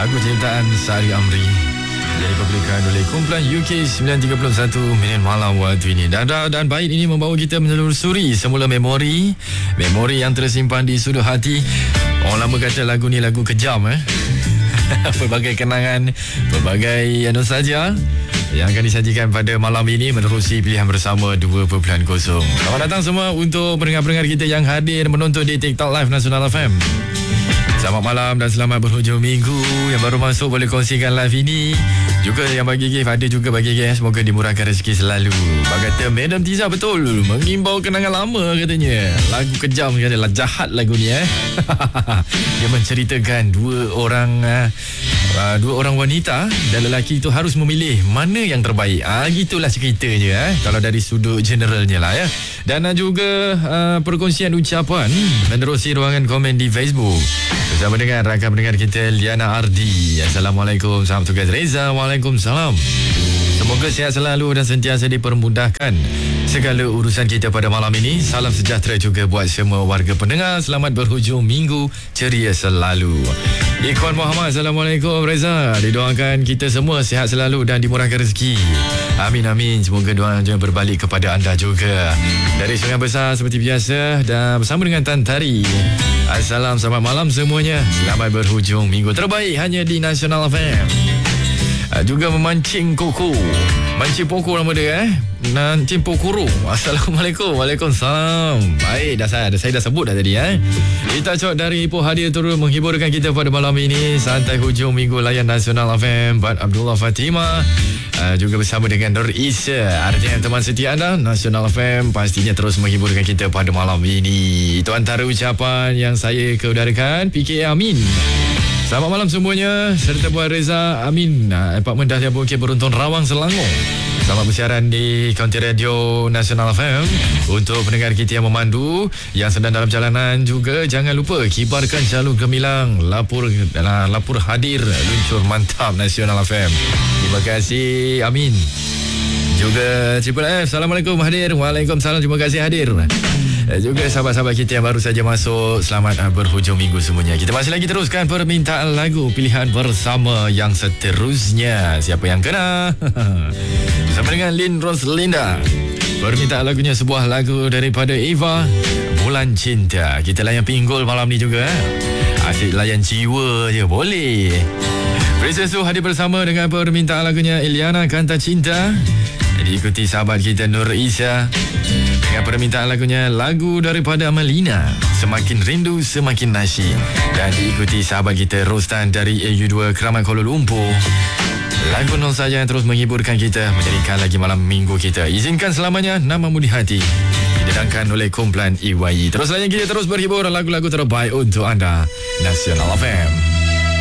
Lagu ciptaan Sari Amri yang dipublikkan oleh kumpulan UK 931 minit malam waktu ini. Dan bait ini membawa kita menelusuri semula memori yang tersimpan di sudut hati. Orang lama kata lagu ni lagu kejam pelbagai kenangan, pelbagai nostalgia yang akan disajikan pada malam ini menerusi pilihan bersama 2.0. Selamat datang semua untuk pendengar-pendengar kita yang hadir menonton di TikTok Live Nasional FM. Selamat malam dan selamat berhujung minggu. Yang baru masuk boleh kongsikan live ini. Juga yang bagi gift, ada juga bagi gift. Semoga dimurahkan rezeki selalu. Kata Madam Tiza betul, mengimbau kenangan lama katanya. Lagu kejam katanya, jahat lagu ni Dia menceritakan dua orang wanita dan lelaki itu harus memilih mana yang terbaik. Gitulah ceritanya kalau dari sudut generalnya lah ya. Dan juga perkongsian ucapan menerusi ruangan komen di Facebook bersama dengan rakan pendengar kita Liana Ardi. Assalamualaikum, salam tugas Reza. Waalaikumsalam. Semoga sihat selalu dan sentiasa dipermudahkan segala urusan kita pada malam ini. Salam sejahtera juga buat semua warga pendengar. Selamat berhujung minggu ceria selalu. Ikhwan Muhammad, Assalamualaikum Reza. Didoakan kita semua sihat selalu dan dimurahkan rezeki. Amin amin. Semoga doa jangan berbalik kepada anda juga. Dari Sungai Besar seperti biasa dan bersama dengan Tan Tari. Assalam, selamat malam semuanya. Selamat berhujung minggu terbaik hanya di Nasional FM. Juga memancing koko, mancing pokok nama dia Mancing pokoro. Assalamualaikum. Waalaikumsalam. Baik, saya dah sebut dah tadi Kita cok dari Ipoh hadir turut menghiburkan kita pada malam ini. Santai hujung minggu layan Nasional FM Bat Abdullah Fatimah juga bersama dengan Nur Isa. Artinya teman setia anda Nasional FM pastinya terus menghiburkan kita pada malam ini. Itu antara ucapan yang saya keudarakan. PK Amin. Selamat malam semuanya. Serta buat Reza Amin, Apartmen Dahlia Bukit Beruntun Rawang Selangor. Selamat bersiaran di Kaunti Radio Nasional FM. Untuk pendengar kita yang memandu, yang sedang dalam jalanan juga, jangan lupa kibarkan jalur gemilang. Lapor hadir luncur mantap Nasional FM. Terima kasih. Amin. Juga Triple F, Assalamualaikum hadir. Waalaikumsalam, terima kasih hadir. Juga sahabat-sahabat kita yang baru saja masuk, selamat berhujung minggu semuanya. Kita masih lagi teruskan permintaan lagu pilihan bersama yang seterusnya. Siapa yang kena? Bersama dengan Lin Roslinda. Permintaan lagunya sebuah lagu daripada Eva, Bulan Cinta. Kita layan pinggul malam ni juga. Asyik layan jiwa je boleh. Princess Su hadir bersama dengan permintaan lagunya Iliana Kanta Cinta. Diikuti sahabat kita Nur Isa dengan permintaan lagunya lagu daripada Amelina, Semakin Rindu Semakin Nasyid. Dan diikuti sahabat kita Rostan dari AU2 Keramat Kuala Lumpur. Lagu non saja yang terus menghiburkan kita, menjadikan lagi malam minggu kita. Izinkan selamanya Nama Mudi Hati didedangkan oleh kumpulan EYE. Terus layan kita, terus berhibur lagu-lagu terbaik untuk anda Nasional FM.